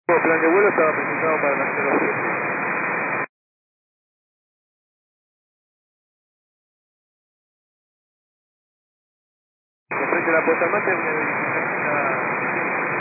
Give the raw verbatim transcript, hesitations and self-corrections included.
El plan de vuelo estaba presentado para las cero siete. Frente a la puerta mate,